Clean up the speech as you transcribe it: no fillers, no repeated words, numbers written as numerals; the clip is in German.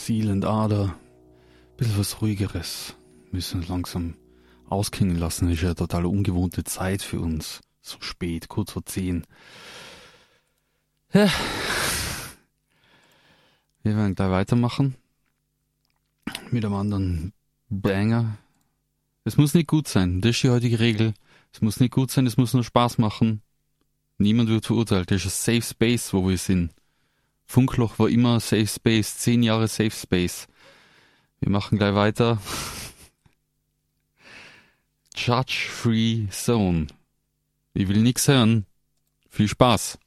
Seele und Ader. Ein bisschen was Ruhigeres. Müssen uns langsam ausklingen lassen. Das ist ja eine total ungewohnte Zeit für uns. So spät, kurz vor 10. Ja. Wir werden gleich weitermachen. Mit einem anderen Banger. Es muss nicht gut sein. Das ist die heutige Regel. Es muss nicht gut sein, es muss nur Spaß machen. Niemand wird verurteilt. Das ist ein Safe Space, wo wir sind. Funkloch war immer Safe Space. 10 Jahre Safe Space. Wir machen gleich weiter. Judge Free Zone. Ich will nichts hören. Viel Spaß.